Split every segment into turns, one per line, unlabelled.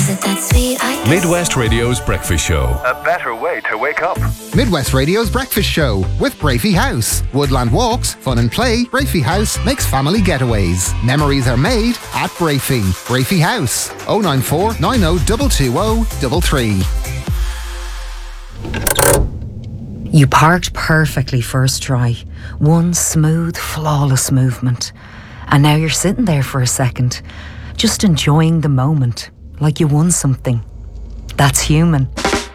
Is it that sweet?
Midwest Radio's Breakfast Show.
A better way to wake up.
Midwest Radio's Breakfast Show with Brafey House. Woodland walks, fun and play. Brafey House makes family getaways. Memories are made at Brafey. Brafey House. 094 90 220 33.
You parked perfectly first try. One smooth, flawless movement. And now you're sitting there for a second, just enjoying the moment, like you won something. That's human.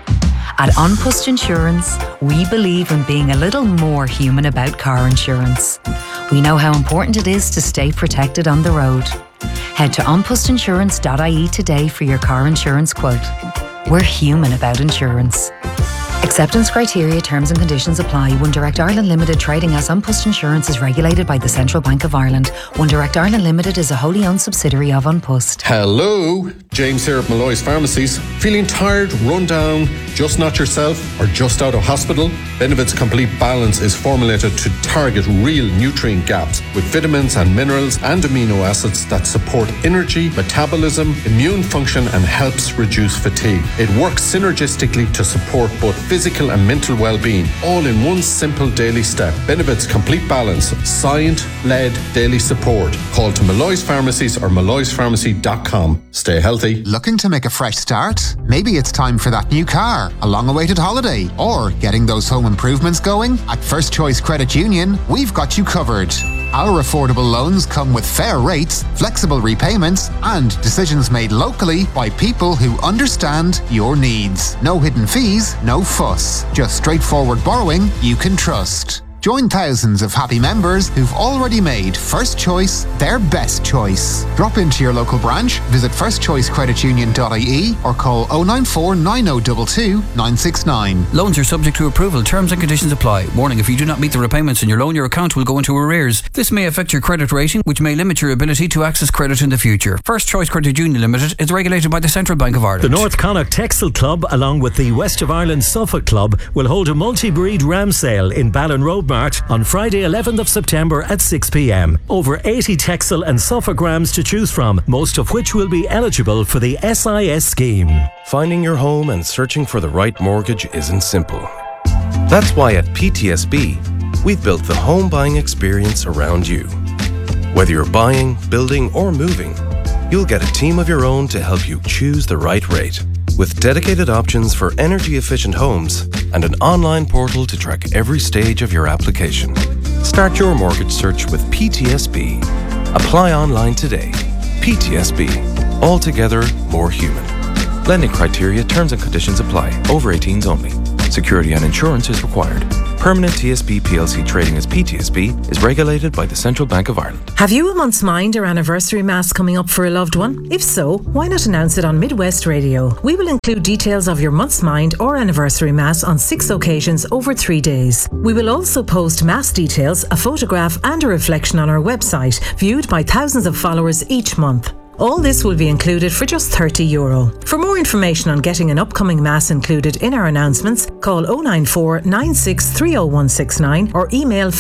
At An Post Insurance, we believe in being a little more human about car insurance. We know how important it is to stay protected on the road. Head to onpostinsurance.ie today for your car insurance quote. We're human about insurance. Acceptance criteria, terms and conditions apply. One Direct Ireland Limited trading as An Post Insurance is regulated by the Central Bank of Ireland. One Direct Ireland Limited is a wholly owned subsidiary of An Post.
Hello, James here at Malloy's Pharmacies. Feeling tired, run down, just not yourself, or just out of hospital? Benefit's Complete Balance is formulated to target real nutrient gaps with vitamins and minerals and amino acids that support energy, metabolism, immune function and helps reduce fatigue. It works synergistically to support both physical and mental well-being, all in one simple daily step. Benefit's Complete Balance, science-led daily support. Call to Malloy's Pharmacies or malloyspharmacy.com. Stay healthy.
Looking to make a fresh start? Maybe it's time for that new car, a long-awaited holiday, or getting those home improvements going? At First Choice Credit Union, we've got you covered. Our affordable loans come with fair rates, flexible repayments, and decisions made locally by people who understand your needs. No hidden fees, no fuss. Just straightforward borrowing you can trust. Join thousands of happy members who've already made First Choice their best choice. Drop into your local branch, visit firstchoicecreditunion.ie or call 094 9022 969.
Loans are subject to approval. Terms and conditions apply. Warning, if you do not meet the repayments in your loan, your account will go into arrears. This may affect your credit rating, which may limit your ability to access credit in the future. First Choice Credit Union Limited is regulated by the Central Bank of Ireland.
The North Connacht Textile Club, along with the West of Ireland Suffolk Club, will hold a multi-breed ram sale in Ballon Road Mart on Friday 11th of September at 6pm. Over 80 Texel and Suffolk rams to choose from, most of which will be eligible for the SIS scheme.
Finding your home and searching for the right mortgage isn't simple. That's why at PTSB, we've built the home buying experience around you. Whether you're buying, building or moving, you'll get a team of your own to help you choose the right rate. With dedicated options for energy-efficient homes and an online portal to track every stage of your application. Start your mortgage search with PTSB. Apply online today. PTSB. Altogether more human. Lending criteria, terms and conditions apply. Over 18s only. Security and insurance is required. Permanent TSB PLC trading as PTSB is regulated by the Central Bank of Ireland.
Have you a month's mind or anniversary mass coming up for a loved one? If so, why not announce it on Midwest Radio? We will include details of your month's mind or anniversary mass on 6 occasions over 3 days. We will also post mass details, a photograph and a reflection on our website, viewed by thousands of followers each month. All this will be included for just €30. For more information on getting an upcoming mass included in our announcements, call 094 96 30169 or email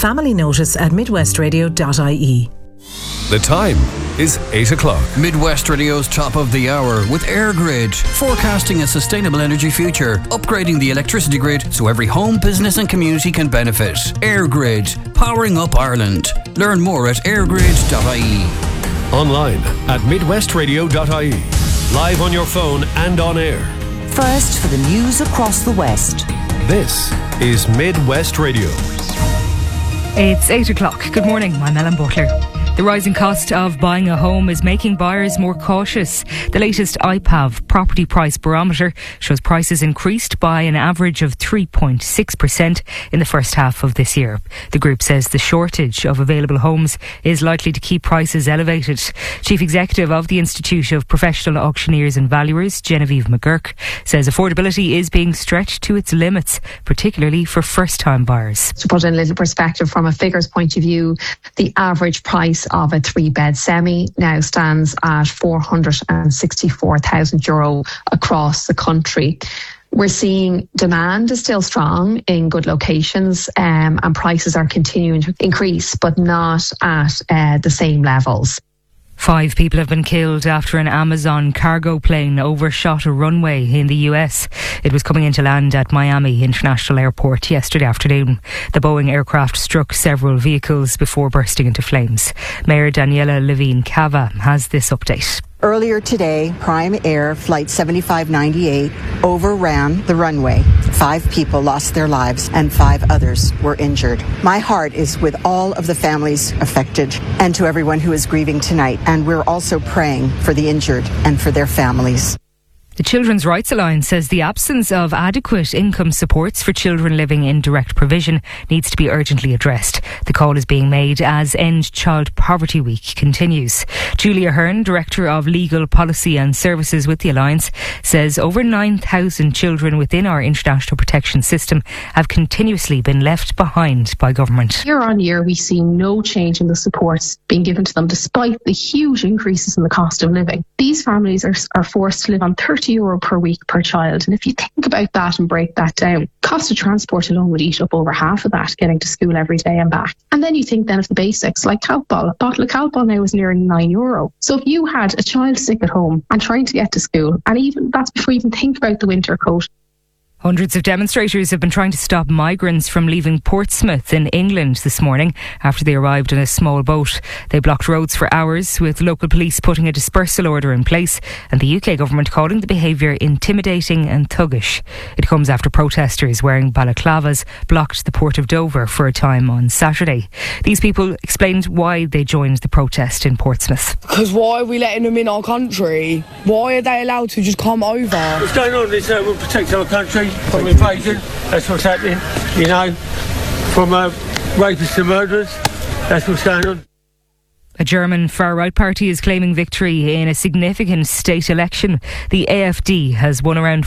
familynotice@midwestradio.ie.
The time is 8 o'clock.
Midwest Radio's top of the hour with AirGrid, forecasting a sustainable energy future, upgrading the electricity grid so every home, business and community can benefit. AirGrid, powering up Ireland. Learn more at airgrid.ie.
Online at midwestradio.ie. Live on your phone and on air.
First for the news across the West.
This is Midwest Radio.
It's 8 o'clock. Good morning, I'm Ellen Butler. The rising cost of buying a home is making buyers more cautious. The latest IPAV property price barometer shows prices increased by an average of 3.6% in the first half of this year. The group says the shortage of available homes is likely to keep prices elevated. Chief Executive of the Institute of Professional Auctioneers and Valuers, Genevieve McGurk, says affordability is being stretched to its limits, particularly for first-time buyers.
To put in a little perspective from a figures point of view, the average price of a 3-bed semi now stands at €464,000 across the country. We're seeing demand is still strong in good locations, and prices are continuing to increase, but not at the same levels.
5 people have been killed after an Amazon cargo plane overshot a runway in the US. It was coming into land at Miami International Airport yesterday afternoon. The Boeing aircraft struck several vehicles before bursting into flames. Mayor Daniela Levine Cava has this update.
Earlier today, Prime Air Flight 7598 overran the runway. 5 people lost their lives and 5 others were injured. My heart is with all of the families affected and to everyone who is grieving tonight. And we're also praying for the injured and for their families.
The Children's Rights Alliance says the absence of adequate income supports for children living in direct provision needs to be urgently addressed. The call is being made as End Child Poverty Week continues. Julia Hearn, Director of Legal Policy and Services with the Alliance, says over 9,000 children within our international protection system have continuously been left behind by government.
Year on year, we see no change in the supports being given to them despite the huge increases in the cost of living. These families are forced to live on €30 per week per child. And if you think about that and break that down, cost of transport alone would eat up over half of that, getting to school every day and back. And then you think then of the basics like Calpol. A bottle of Calpol now is nearing €9. So if you had a child sick at home and trying to get to school, and even that's before you even think about the winter coat.
Hundreds of demonstrators have been trying to stop migrants from leaving Portsmouth in England this morning after they arrived in a small boat. They blocked roads for hours, with local police putting a dispersal order in place and the UK government calling the behaviour intimidating and thuggish. It comes after protesters wearing balaclavas blocked the port of Dover for a time on Saturday. These people explained why they joined the protest in Portsmouth.
Because why are we letting them in our country? Why are they allowed to just come over?
What's going on is we'll protect our country from invasion. That's what's happening, you know, from rapists to murderers. That's what's going on.
A German far-right party is claiming victory in a significant state election. The AfD has won around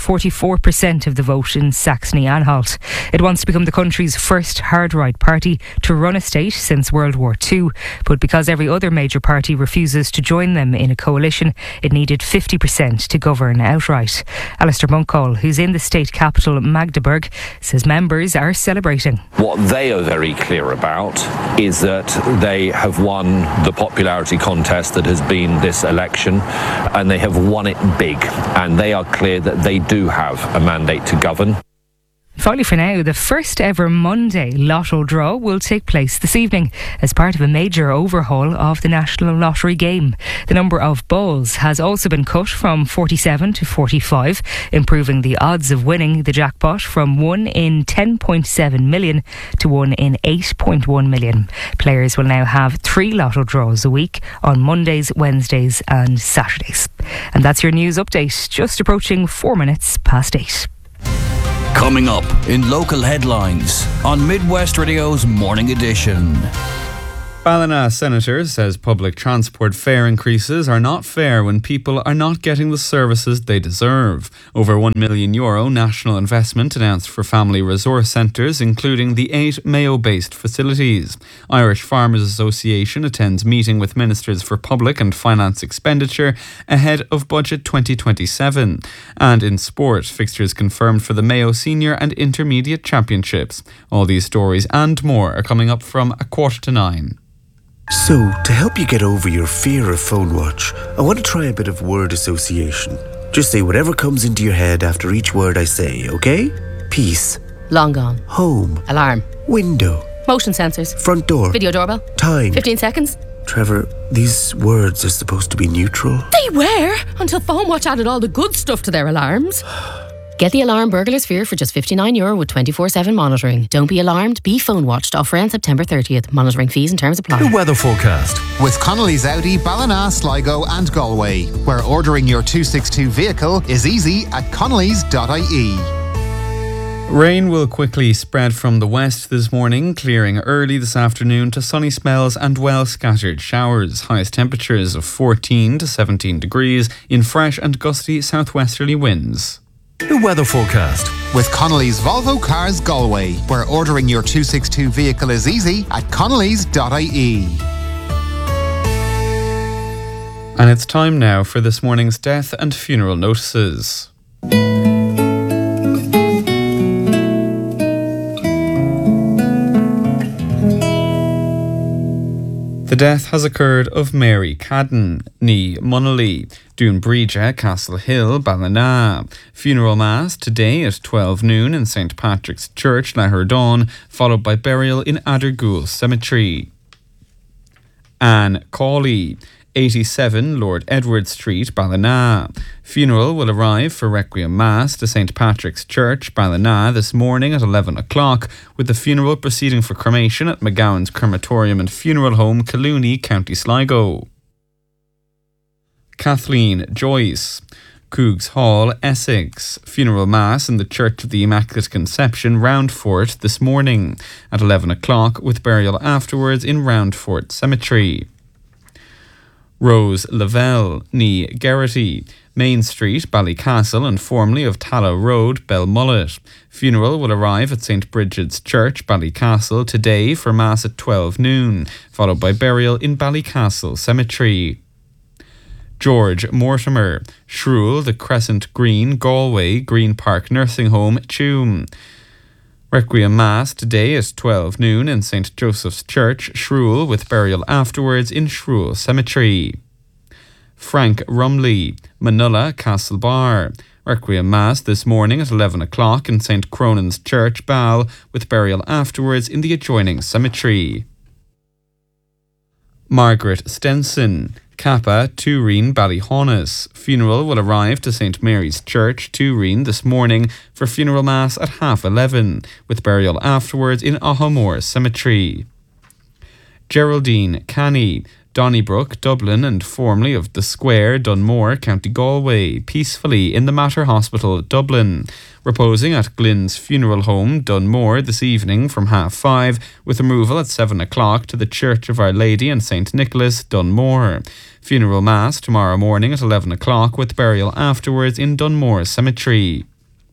44% of the vote in Saxony-Anhalt. It wants to become the country's first hard-right party to run a state since World War II. But because every other major party refuses to join them in a coalition, it needed 50% to govern outright. Alistair Munkall, who's in the state capital Magdeburg, says members are celebrating.
What they are very clear about is that they have won the popularity contest that has been this election, and they have won it big, and they are clear that they do have a mandate to govern.
Finally for now, the first ever Monday Lotto draw will take place this evening as part of a major overhaul of the National Lottery game. The number of balls has also been cut from 47 to 45, improving the odds of winning the jackpot from 1 in 10.7 million to 1 in 8.1 million. Players will now have 3 Lotto draws a week on Mondays, Wednesdays and Saturdays. And that's your news update, just approaching 4 minutes past 8.
Coming up in local headlines on Midwest Radio's Morning Edition.
Ballina Senator says public transport fare increases are not fair when people are not getting the services they deserve. Over €1 million national investment announced for family resource centres, including the 8 Mayo-based facilities. Irish Farmers Association attends meeting with ministers for public and finance expenditure ahead of Budget 2027. And in sport, fixtures confirmed for the Mayo Senior and Intermediate Championships. All these stories and more are coming up from 8:45.
So, to help you get over your fear of phone watch, I want to try a bit of word association. Just say whatever comes into your head after each word I say, okay? Peace.
Long gone.
Home.
Alarm.
Window.
Motion sensors.
Front door.
Video doorbell.
Time.
15 seconds.
Trevor, these words are supposed to be neutral.
They were, until Phone Watch added all the good stuff to their alarms. Get the Alarm Burglar Sphere for just €59 with 24/7 monitoring. Don't be alarmed, be phone watched. Offer ends September 30th. Monitoring fees and terms apply.
The weather forecast. With Connolly's Audi, Ballina, Sligo and Galway, where ordering your 262 vehicle is easy at connellys.ie.
Rain will quickly spread from the west this morning, clearing early this afternoon to sunny spells and well-scattered showers. Highest temperatures of 14 to 17 degrees in fresh and gusty southwesterly winds.
The weather forecast.
With Connolly's Volvo Cars Galway, where ordering your 262 vehicle is easy at connellys.ie.
And it's time now for this morning's death and funeral notices. The death has occurred of Mary Cadden, ní Munnelly, Dún Bríde, Castle Hill, Ballina. Funeral Mass today at 12 noon in St. Patrick's Church, Laherdon, followed by burial in Adergool Cemetery. Anne Cawley, 87 Lord Edward Street, Ballina. Funeral will arrive for Requiem Mass to St. Patrick's Church, Ballina, this morning at 11 o'clock, with the funeral proceeding for cremation at McGowan's Crematorium and Funeral Home, Collooney, County Sligo. Kathleen Joyce, Cougs Hall, Essex. Funeral Mass in the Church of the Immaculate Conception, Roundfort, this morning at 11 o'clock, with burial afterwards in Roundfort Cemetery. Rose Lavelle, ní Geraghty, Main Street, Ballycastle, and formerly of Tallow Road, Belmullet. Funeral will arrive at St. Bridget's Church, Ballycastle, today for Mass at 12 noon, followed by burial in Ballycastle Cemetery. George Mortimer, Shrule, the Crescent Green, Galway, Green Park Nursing Home, Tuam. Requiem Mass today is 12 noon in St. Joseph's Church, Shrule, with burial afterwards in Shrule Cemetery. Frank Rumley, Manula, Castlebar. Requiem Mass this morning at 11 o'clock in St. Cronan's Church, Ball, with burial afterwards in the adjoining cemetery. Margaret Stenson, Kappa, Turin, Ballyhaunis. Funeral will arrive to St. Mary's Church, Turin, this morning for funeral mass at 11:30, with burial afterwards in Ahamore Cemetery. Geraldine Canny, Donnybrook, Dublin, and formerly of the Square, Dunmore, County Galway, peacefully in the Mater Hospital, Dublin, reposing at Glynn's Funeral Home, Dunmore, this evening from 5:30, with removal at 7 o'clock to the Church of Our Lady and St. Nicholas, Dunmore. Funeral Mass tomorrow morning at 11 o'clock, with burial afterwards in Dunmore Cemetery.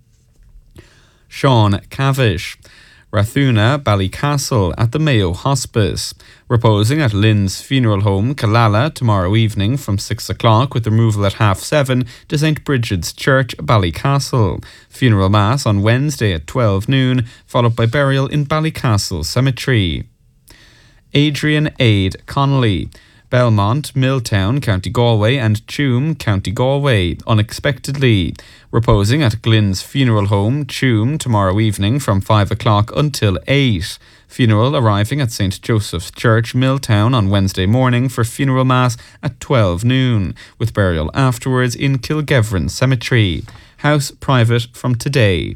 Sean Cavish, Rathuna, Ballycastle, at the Mayo Hospice, reposing at Lynn's Funeral Home, Killala, tomorrow evening from 6 o'clock, with removal at 7:30 to St. Bridget's Church, Ballycastle. Funeral Mass on Wednesday at 12 noon, followed by burial in Ballycastle Cemetery. Adrian Aid Connolly, Belmont, Milltown, County Galway, and Tuam, County Galway, unexpectedly, reposing at Glynn's Funeral Home, Tuam, tomorrow evening from 5 o'clock until 8. Funeral arriving at St. Joseph's Church, Milltown, on Wednesday morning for funeral mass at 12 noon, with burial afterwards in Kilgevran Cemetery. House private from today.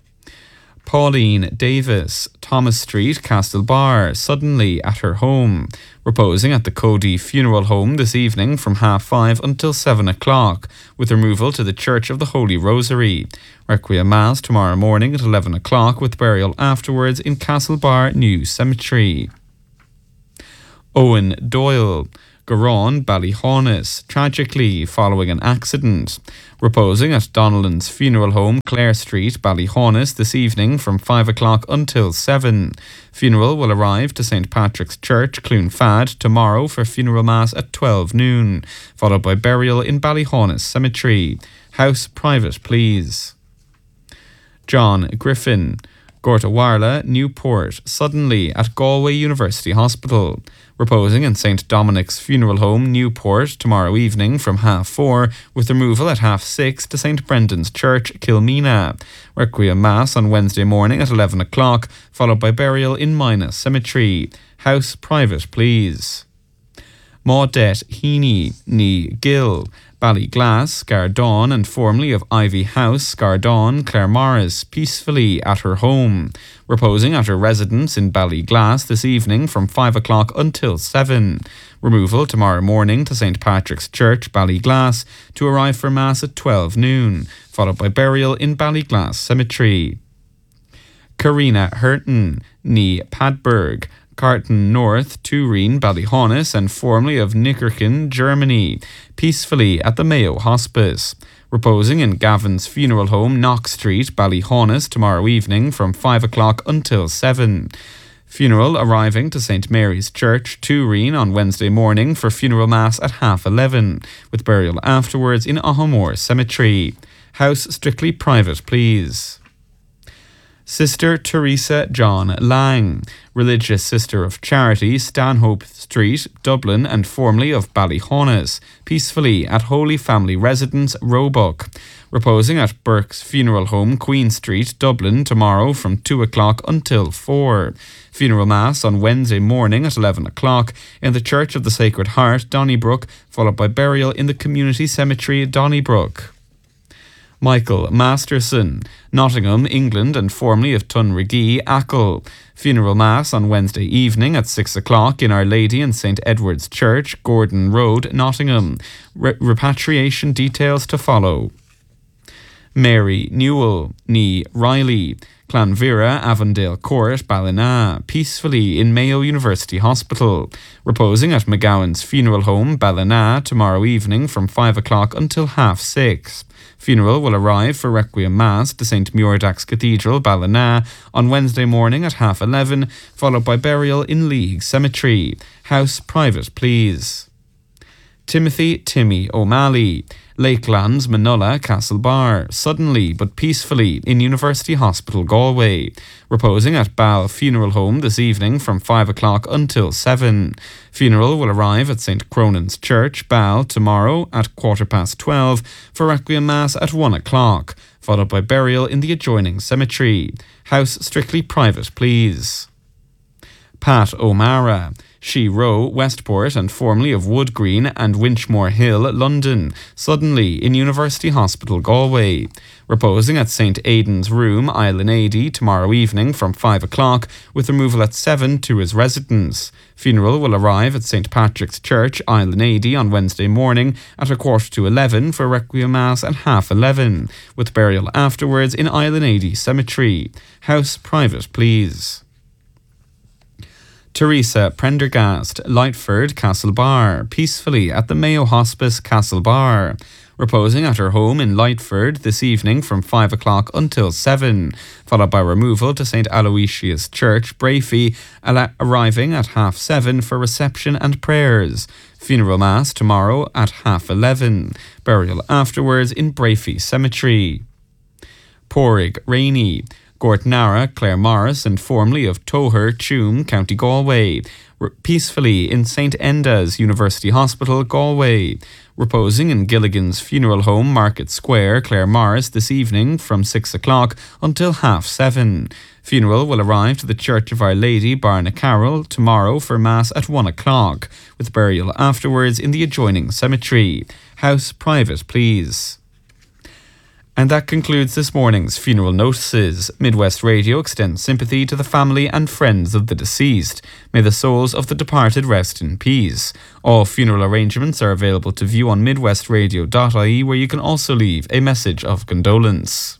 Pauline Davis, Thomas Street, Castlebar, suddenly at her home, reposing at the Cody Funeral Home this evening from 5:30 until 7 o'clock, with removal to the Church of the Holy Rosary. Requiem Mass tomorrow morning at 11 o'clock, with burial afterwards in Castlebar New Cemetery. Owen Doyle, Garon, Ballyhaunis, tragically following an accident, reposing at Donnellan's Funeral Home, Clare Street, Ballyhaunis, this evening from 5 o'clock until 7. Funeral will arrive to St. Patrick's Church, Cloonfad, tomorrow for funeral mass at 12 noon, followed by burial in Ballyhaunis Cemetery. House private, please. John Griffin, Gortawarla, Newport, suddenly at Galway University Hospital, reposing in St. Dominic's Funeral Home, Newport, tomorrow evening from 4:30, with removal at 6:30 to St. Brendan's Church, Kilmena. Requiem Mass on Wednesday morning at 11 o'clock, followed by burial in Mina Cemetery. House private, please. Maudette Heaney, ní Gill, Ballyglass, Gardawn, and formerly of Ivy House, Gardawn, Claremorris, peacefully at her home, reposing at her residence in Ballyglass this evening from 5 o'clock until 7. Removal tomorrow morning to St. Patrick's Church, Ballyglass, to arrive for Mass at 12 noon, followed by burial in Ballyglass Cemetery. Karina Hurton, ní Padberg, Carton North, Turin, Ballyhaunis, and formerly of Nickerkin, Germany, peacefully at the Mayo Hospice, reposing in Gavin's Funeral Home, Knox Street, Ballyhaunis, tomorrow evening from 5 o'clock until 7. Funeral arriving to St. Mary's Church, Turin, on Wednesday morning for funeral mass at 11:30, with burial afterwards in Ahamore Cemetery. House strictly private, please. Sister Teresa John Lang, religious sister of Charity, Stanhope Street, Dublin, and formerly of Ballyhaunis, peacefully at Holy Family Residence, Roebuck. Reposing at Burke's Funeral Home, Queen Street, Dublin, tomorrow from 2 o'clock until 4. Funeral Mass on Wednesday morning at 11 o'clock in the Church of the Sacred Heart, Donnybrook, followed by burial in the Community Cemetery, Donnybrook. Michael Masterson, Nottingham, England, and formerly of Tunrigee, Achill. Funeral Mass on Wednesday evening at 6 o'clock in Our Lady and St Edward's Church, Gordon Road, Nottingham. Repatriation details to follow. Mary Newell, Nee Riley, Clanvera, Avondale Court, Ballina, peacefully in Mayo University Hospital. Reposing at McGowan's Funeral Home, Ballina, tomorrow evening from 5 o'clock until 6:30. Funeral will arrive for Requiem Mass to St Muirdax Cathedral, Ballina, on Wednesday morning at 11:30, followed by burial in League Cemetery. House private, please. Timmy O'Malley, Lakelands, Manola, Castlebar, suddenly but peacefully in University Hospital, Galway. Reposing at Ball Funeral Home this evening from 5 o'clock until 7. Funeral will arrive at St Cronan's Church, Ball, tomorrow at 12:15 for Requiem Mass at 1 o'clock, followed by burial in the adjoining cemetery. House strictly private, please. Pat O'Mara, She Row, Westport, and formerly of Wood Green and Winchmore Hill, London, suddenly in University Hospital, Galway. Reposing at St Aidan's Room, Island Ady, tomorrow evening from 5 o'clock, with removal at 7 to his residence. Funeral will arrive at St Patrick's Church, Island Ady, on Wednesday morning at 11:15 for Requiem Mass at 11:30, with burial afterwards in Island Ady Cemetery. House private, please. Teresa Prendergast, Lightford, Castlebar, peacefully at the Mayo Hospice, Castlebar. Reposing at her home in Lightford this evening from 5 o'clock until 7, followed by removal to St Aloysius Church, Brafey, arriving at 7:30 for reception and prayers. Funeral Mass tomorrow at 11:30, burial afterwards in Brafey Cemetery. Porrig Rainey, Gortnara, Claire Morris, and formerly of Toher, Tuam, County Galway. Peacefully in St Enda's University Hospital, Galway. Reposing in Gilligan's Funeral Home, Market Square, Claire Morris, this evening from 6 o'clock until 7:30. Funeral will arrive to the Church of Our Lady, Barnacarroll, tomorrow for Mass at 1 o'clock, with burial afterwards in the adjoining cemetery. House private, please. And that concludes this morning's funeral notices. Midwest Radio extends sympathy to the family and friends of the deceased. May the souls of the departed rest in peace. All funeral arrangements are available to view on midwestradio.ie, where you can also leave a message of condolence.